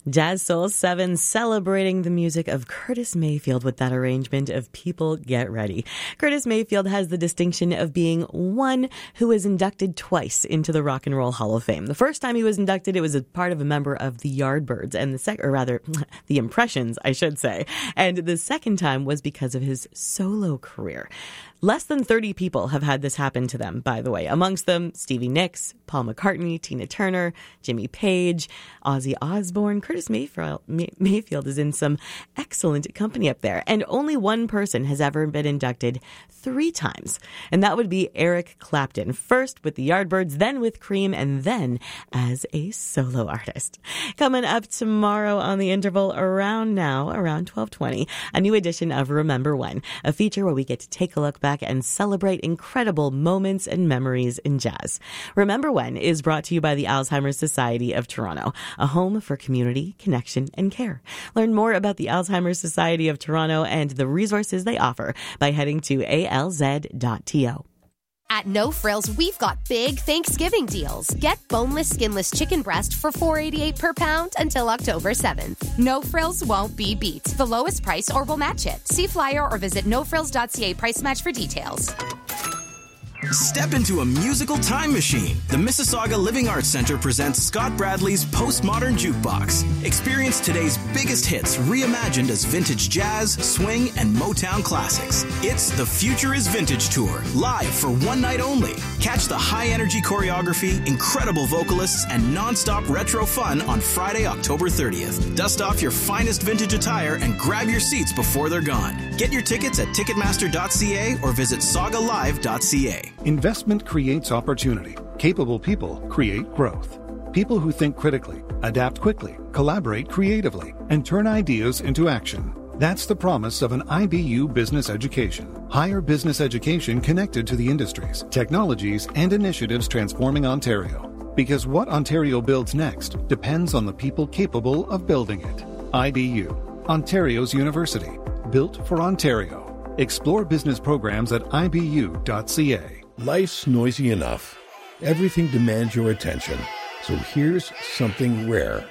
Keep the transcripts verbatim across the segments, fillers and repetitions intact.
Jazz Soul seven celebrating the music of Curtis Mayfield with that arrangement of People Get Ready. Curtis Mayfield has the distinction of being one who was inducted twice into the Rock and Roll Hall of Fame. The first time he was inducted, it was a part of a member of the Yardbirds, and the sec- or rather, the Impressions, I should say. And the second time was because of his solo career. Less than thirty people have had this happen to them, by the way. Amongst them, Stevie Nicks, Paul McCartney, Tina Turner, Jimmy Page, Ozzy Osbourne. Curtis Mayfield, Mayfield is in some excellent company up there. And only one person has ever been inducted three times. And that would be Eric Clapton. First with the Yardbirds, then with Cream, and then as a solo artist. Coming up tomorrow on the interval around now, around twelve twenty, a new edition of Remember When, a feature where we get to take a look back and celebrate incredible moments and memories in jazz. Remember When is brought to you by the Alzheimer's Society of Toronto, a home for community, connection, and care. Learn more about the Alzheimer's Society of Toronto and the resources they offer by heading to A L Z dot T O. At No Frills, we've got big Thanksgiving deals. Get boneless, skinless chicken breast for four dollars and eighty-eight cents per pound until October seventh. No Frills won't be beat. The lowest price or we'll match it. See flyer or visit no frills dot c a price match for details. Step into a musical time machine. The Mississauga Living Arts Centre presents Scott Bradley's Postmodern Jukebox. Experience today's biggest hits reimagined as vintage jazz, swing, and Motown classics. It's the Future is Vintage Tour, live for one night only. Catch the high-energy choreography, incredible vocalists, and non-stop retro fun on Friday, October thirtieth. Dust off your finest vintage attire and grab your seats before they're gone. Get your tickets at ticketmaster dot c a or visit saga live dot c a. Investment creates opportunity. Capable people create growth. People who think critically, adapt quickly, collaborate creatively, and turn ideas into action. That's the promise of an I B U business education. Higher business education connected to the industries, technologies, and initiatives transforming Ontario. Because what Ontario builds next depends on the people capable of building it. I B U, Ontario's university. Built for Ontario. Explore business programs at I B U dot c a. Life's noisy enough. Everything demands your attention. So here's something rare.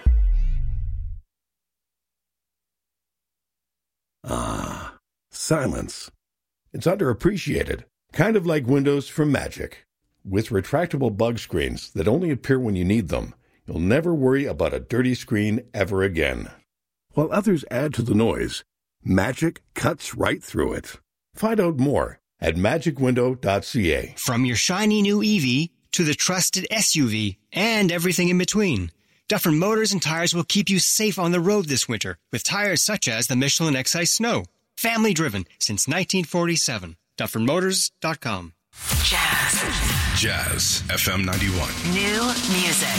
Ah, silence. It's underappreciated. Kind of like Windows from Magic. With retractable bug screens that only appear when you need them, you'll never worry about a dirty screen ever again. While others add to the noise, Magic cuts right through it. Find out more at magic window dot c a. From your shiny new E V to the trusted S U V and everything in between, Dufferin Motors and Tires will keep you safe on the road this winter with tires such as the Michelin X I Snow. Family driven since nineteen forty-seven. Dufferin Motors dot com. Jazz. Jazz F M ninety-one. New music.